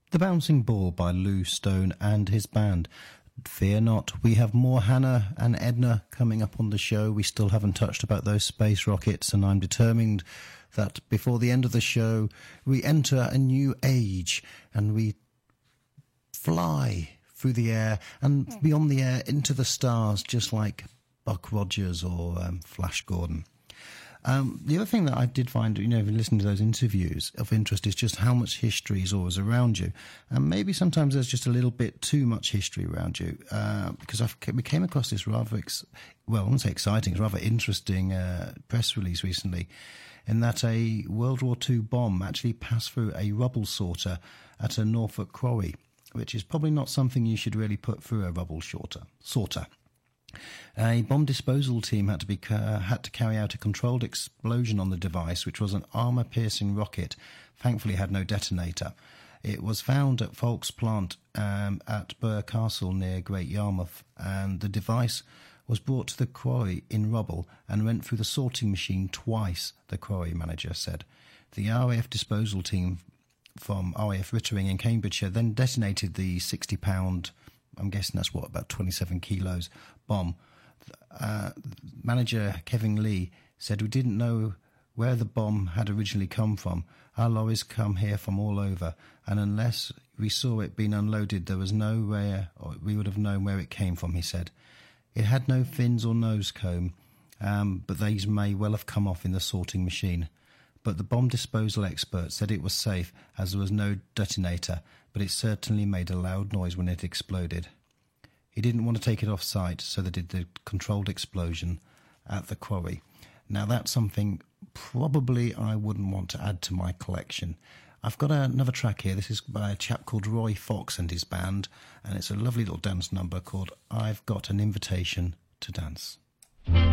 The Bouncing Ball by Lou Stone and his band. Fear not, we have more Hannah and Edna coming up on the show. We still haven't touched about those space rockets, and I'm determined that before the end of the show we enter a new age and we fly through the air and beyond the air into the stars, just like Buck Rogers or Flash Gordon. The other thing that I did find, listening to those interviews of interest is just how much history is always around you. And maybe sometimes there's just a little bit too much history around you. Because we came across this rather, I wouldn't say exciting, it's rather interesting press release recently, in that a World War II bomb actually passed through a rubble sorter at a Norfolk quarry, which is probably not something you should really put through a rubble sorter. A bomb disposal team had to carry out a controlled explosion on the device, which was an armour-piercing rocket. Thankfully, it had no detonator. It was found at Falk's plant at Burr Castle near Great Yarmouth, and the device was brought to the quarry in rubble and went through the sorting machine twice, the quarry manager said. The RAF disposal team from RAF Rittering in Cambridgeshire then detonated the 60-pound, I'm guessing that's about 27 kilos, bomb. Manager Kevin Lee said, "We didn't know where the bomb had originally come from. Our lorries come here from all over, and unless we saw it being unloaded, there was no way we would have known where it came from," he said. It had no fins or nose cone, but these may well have come off in the sorting machine. But the bomb disposal expert said it was safe as there was no detonator, but it certainly made a loud noise when it exploded. He didn't want to take it off site, so they did the controlled explosion at the quarry. Now that's something probably I wouldn't want to add to my collection. I've got another track here. This is by a chap called Roy Fox and his band, and it's a lovely little dance number called I've Got an Invitation to Dance.